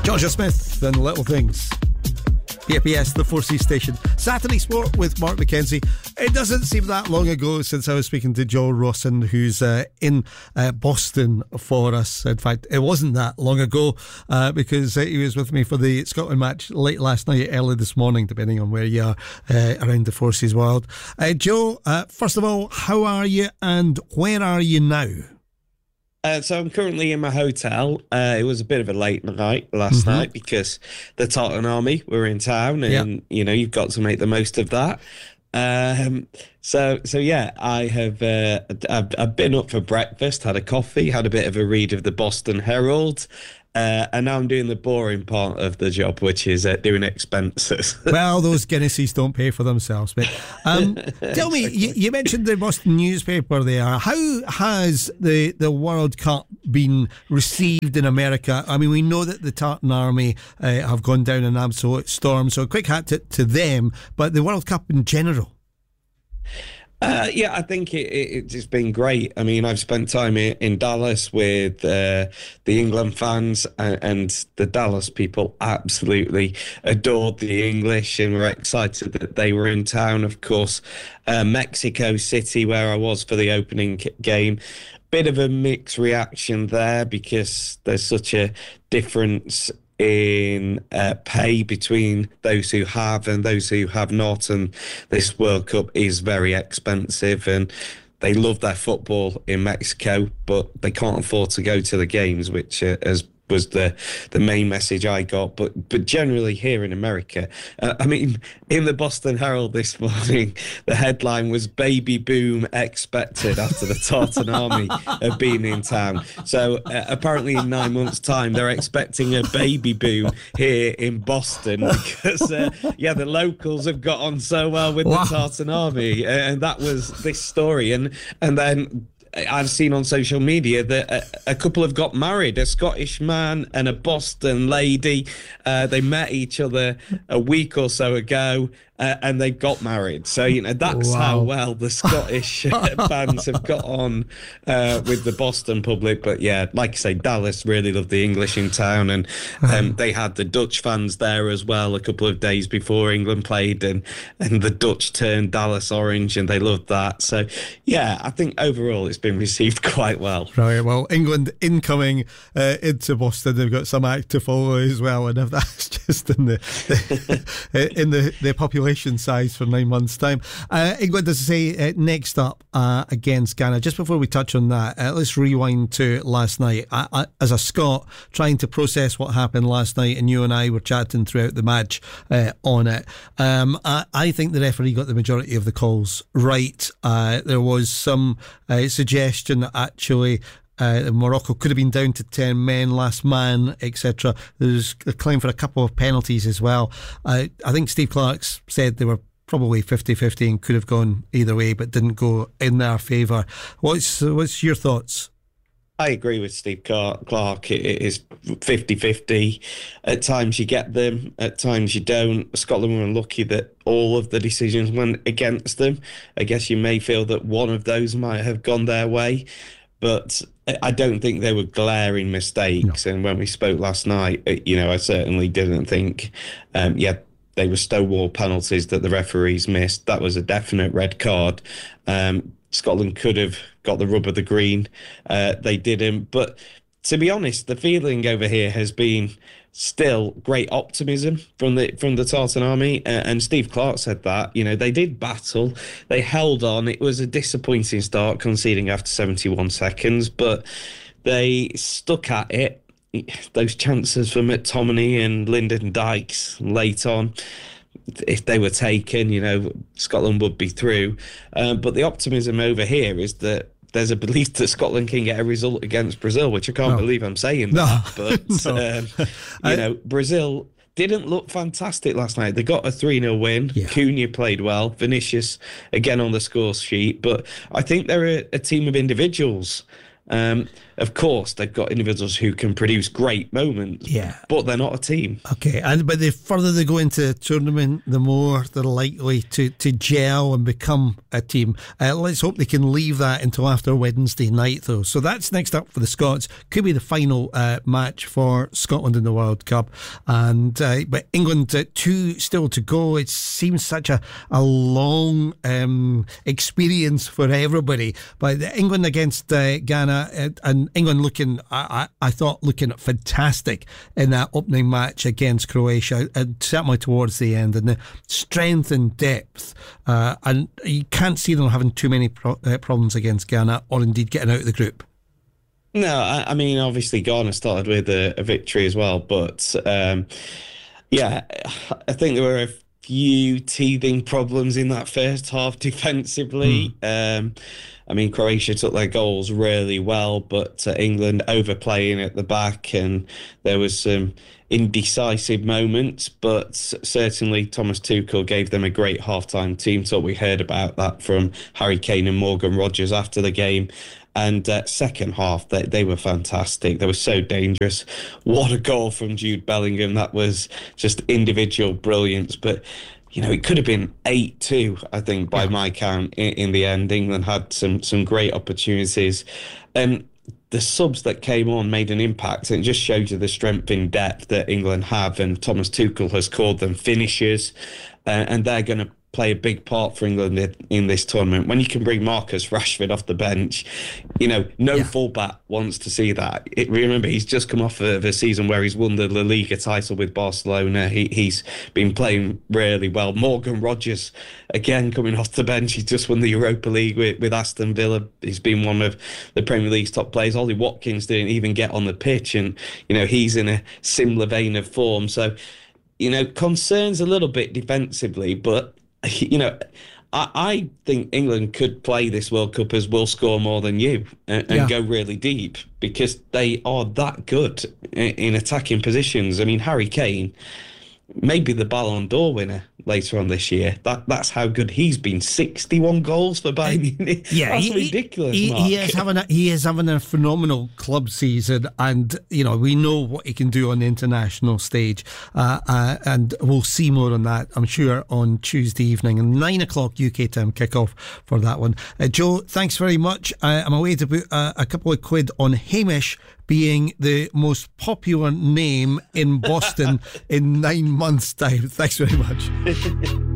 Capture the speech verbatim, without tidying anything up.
Georgia Smith and Little Things. P P S, the four C station. Saturday Sport with Mark McKenzie. It doesn't seem that long ago since I was speaking to Joe Rawson, who's uh, in uh, Boston for us. In fact, it wasn't that long ago uh, because uh, he was with me for the Scotland match late last night, early this morning, depending on where you are uh, around the four Cs world. Uh, Joe, uh, first of all, how are you and where are you now? Uh, so I'm currently in my hotel. Uh, it was a bit of a late night last mm-hmm. night because the Tartan Army were in town, and yep. you know you've got to make the most of that. Um, so so yeah, I have uh, I've, I've been up for breakfast, had a coffee, had a bit of a read of the Boston Herald. Uh, and now I'm doing the boring part of the job, which is uh, doing expenses. Well, those Guinnesses don't pay for themselves. But um, tell me, you, you mentioned the Boston newspaper there. How has the, the World Cup been received in America? I mean, we know that the Tartan Army uh, have gone down an absolute storm, so a quick hat to, to them, but the World Cup in general. Uh, yeah, I think it, it, it's been great. I mean, I've spent time in, in Dallas with uh, the England fans, and, and the Dallas people absolutely adored the English and were excited that they were in town. Of course, uh, Mexico City, where I was for the opening game, bit of a mixed reaction there because there's such a difference in uh, pay between those who have and those who have not, and this World Cup is very expensive, and they love their football in Mexico, but they can't afford to go to the games, which uh, has was the the main message I got. But but generally here in America, uh, I mean, in the Boston Herald this morning, the headline was "Baby Boom Expected" after the Tartan Army have been in town. So uh, apparently in nine months' time, they're expecting a baby boom here in Boston because uh, yeah, the locals have got on so well with wow. the Tartan Army, and that was this story. And and then I've seen on social media that a, a couple have got married, a Scottish man and a Boston lady. Uh, they met each other a week or so ago, uh, and they got married. So, you know, that's wow. how well the Scottish fans have got on uh, with the Boston public. But yeah, like I say, Dallas really loved the English in town, and um, they had the Dutch fans there as well a couple of days before England played, and, and the Dutch turned Dallas orange, and they loved that. So yeah, I think overall it's been received quite well. Right, well, England incoming uh, into Boston, they've got some act to follow as well, and if that's just in the, the in the, the population size for nine months' time. Uh, England, as I say, uh, next up uh, against Ghana. Just before we touch on that, uh, let's rewind to last night. I, I, as a Scot, trying to process what happened last night, and you and I were chatting throughout the match uh, on it. Um, I, I think the referee got the majority of the calls right. Uh, there was some uh, suggestion that actually Uh, Morocco could have been down to ten men, last man, et cetera. There's a claim for a couple of penalties as well. Uh, I think Steve Clarke's said they were probably fifty-fifty and could have gone either way, but didn't go in their favour. What's what's your thoughts? I agree with Steve Clarke. It is fifty-fifty. At times you get them, at times you don't. Scotland were unlucky that all of the decisions went against them. I guess you may feel that one of those might have gone their way, but I don't think they were glaring mistakes. No. And when we spoke last night, you know, I certainly didn't think, um, yeah, they were stonewall penalties that the referees missed. That was a definite red card. Um, Scotland could have got the rub of the green. Uh, they didn't. But to be honest, the feeling over here has been still great optimism from the from the Tartan Army, uh, and Steve Clarke said that, you know, they did battle, they held on. It was a disappointing start, conceding after seventy-one seconds, but they stuck at it. Those chances for McTominay and Lyndon Dykes late on, if they were taken, you know, Scotland would be through. Um, but the optimism over here is that there's a belief that Scotland can get a result against Brazil, which I can't no. believe I'm saying no. that. But, no. um, you I, know, Brazil didn't look fantastic last night. They got a three nil win. Yeah. Cunha played well. Vinicius, again, on the score sheet. But I think they're a, a team of individuals. Um, of course, they've got individuals who can produce great moments, yeah. but they're not a team. Okay, and but the further they go into the tournament, the more they're likely to, to gel and become a team. Uh, let's hope they can leave that until after Wednesday night, though. So that's next up for the Scots. Could be the final uh, match for Scotland in the World Cup. And uh, but England, uh, two still to go. It seems such a, a long um, experience for everybody. But England against uh, Ghana, uh, and England looking, I, I, I thought, looking fantastic in that opening match against Croatia, and certainly towards the end, and the strength and depth. Uh, and you can't see them having too many pro- uh, problems against Ghana, or indeed getting out of the group. No, I, I mean, obviously Ghana started with a, a victory as well, but um, yeah, I think there were a few teething problems in that first half defensively. Mm. Um, I mean, Croatia took their goals really well, but uh, England overplaying at the back, and there was some indecisive moments, but certainly Thomas Tuchel gave them a great halftime team talk. We heard about that from Harry Kane and Morgan Rogers after the game. And uh, second half, they, they were fantastic. They were so dangerous. What a goal from Jude Bellingham. That was just individual brilliance. But, you know, it could have been eight two, I think, by yeah. my count in, in the end. England had some some great opportunities. And the subs that came on made an impact. And it just shows you the strength in depth that England have. And Thomas Tuchel has called them finishers. Uh, and they're going to play a big part for England in this tournament. When you can bring Marcus Rashford off the bench, you know, no yeah. fullback wants to see that. It, remember, he's just come off of a season where he's won the La Liga title with Barcelona. He, he's been playing really well. Morgan Rogers, again, coming off the bench. He's just won the Europa League with, with Aston Villa. He's been one of the Premier League's top players. Ollie Watkins didn't even get on the pitch, and, you know, he's in a similar vein of form. So, you know, concerns a little bit defensively, but you know, I, I think England could play this World Cup as we'll score more than you and, and yeah. go really deep, because they are that good in, in attacking positions. I mean, Harry Kane, maybe the Ballon d'Or winner later on this year. That that's how good he's been. sixty-one goals for Bayern Munich. Yeah, that's he, ridiculous. He, Mark. he is having a, he is having a phenomenal club season, and you know we know what he can do on the international stage, uh, uh, and we'll see more on that, I'm sure, on Tuesday evening, and nine o'clock U K time kickoff for that one. Uh, Joe, thanks very much. Uh, I'm away to put uh, a couple of quid on Hamish being the most popular name in Boston in nine months' time. Thanks very much.